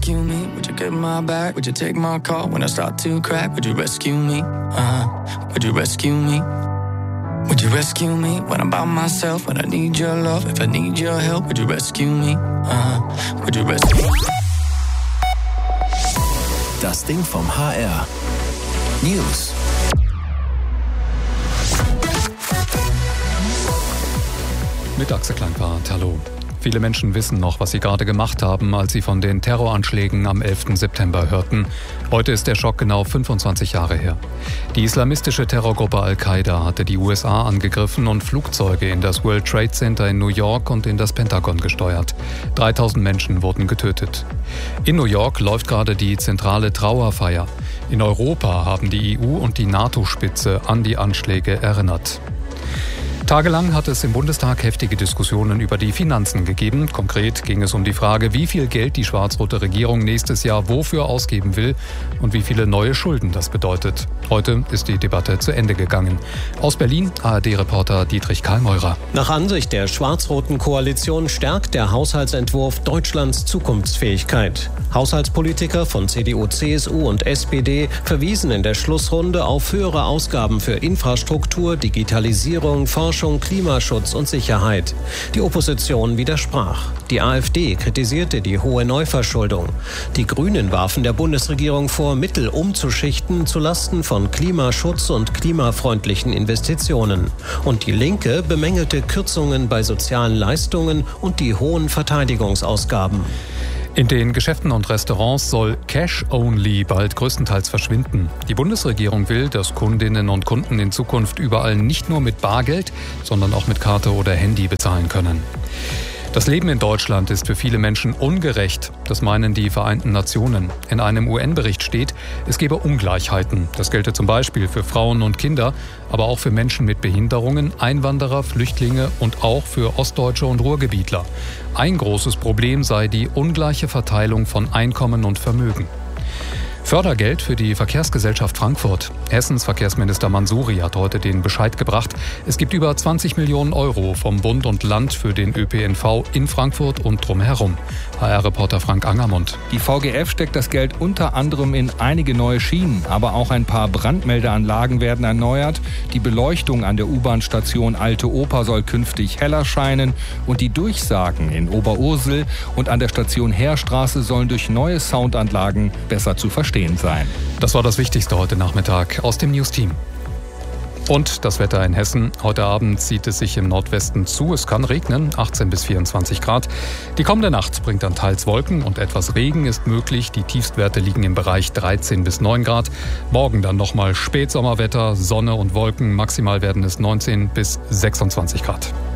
rescue me? Would you get my back? Would you take my call when I start to crack? Would you rescue me? Would you rescue me? Would you rescue me when I'm by myself? When I need your love, if I need your help, would you rescue me? Would you rescue me? Das Ding vom HR. News. Mit Axel Kleinpaart, hallo. Viele Menschen wissen noch, was sie gerade gemacht haben, als sie von den Terroranschlägen am 11. September hörten. Heute ist der Schock genau 25 Jahre her. Die islamistische Terrorgruppe Al-Qaida hatte die USA angegriffen und Flugzeuge in das World Trade Center in New York und in das Pentagon gesteuert. 3000 Menschen wurden getötet. In New York läuft gerade die zentrale Trauerfeier. In Europa haben die EU und die NATO-Spitze an die Anschläge erinnert. Tagelang hat es im Bundestag heftige Diskussionen über die Finanzen gegeben. Konkret ging es um die Frage, wie viel Geld die schwarz-rote Regierung nächstes Jahr wofür ausgeben will und wie viele neue Schulden das bedeutet. Heute ist die Debatte zu Ende gegangen. Aus Berlin ARD-Reporter Dietrich Karlmeurer. Nach Ansicht der schwarz-roten Koalition stärkt der Haushaltsentwurf Deutschlands Zukunftsfähigkeit. Haushaltspolitiker von CDU, CSU und SPD verwiesen in der Schlussrunde auf höhere Ausgaben für Infrastruktur, Digitalisierung, Forschung, Klimaschutz und Sicherheit. Die Opposition widersprach. Die AfD kritisierte die hohe Neuverschuldung. Die Grünen warfen der Bundesregierung vor, Mittel umzuschichten zulasten von Klimaschutz und klimafreundlichen Investitionen. Und die Linke bemängelte Kürzungen bei sozialen Leistungen und die hohen Verteidigungsausgaben. In den Geschäften und Restaurants soll Cash-Only bald größtenteils verschwinden. Die Bundesregierung will, dass Kundinnen und Kunden in Zukunft überall nicht nur mit Bargeld, sondern auch mit Karte oder Handy bezahlen können. Das Leben in Deutschland ist für viele Menschen ungerecht. Das meinen die Vereinten Nationen. In einem UN-Bericht steht, es gebe Ungleichheiten. Das gelte zum Beispiel für Frauen und Kinder, aber auch für Menschen mit Behinderungen, Einwanderer, Flüchtlinge und auch für Ostdeutsche und Ruhrgebietler. Ein großes Problem sei die ungleiche Verteilung von Einkommen und Vermögen. Fördergeld für die Verkehrsgesellschaft Frankfurt. Hessens Verkehrsminister Mansouri hat heute den Bescheid gebracht. Es gibt über 20 Millionen Euro vom Bund und Land für den ÖPNV in Frankfurt und drumherum. HR-Reporter Frank Angermund. Die VGF steckt das Geld unter anderem in einige neue Schienen, aber auch ein paar Brandmeldeanlagen werden erneuert. Die Beleuchtung an der U-Bahn-Station Alte Oper soll künftig heller scheinen und die Durchsagen in Oberursel und an der Station Heerstraße sollen durch neue Soundanlagen besser zu verstehen sein. Das war das Wichtigste heute Nachmittag aus dem News-Team. Und das Wetter in Hessen. Heute Abend zieht es sich im Nordwesten zu. Es kann regnen, 18 bis 24 Grad. Die kommende Nacht bringt dann teils Wolken und etwas Regen ist möglich. Die Tiefstwerte liegen im Bereich 13 bis 9 Grad. Morgen dann nochmal Spätsommerwetter, Sonne und Wolken. Maximal werden es 19 bis 26 Grad.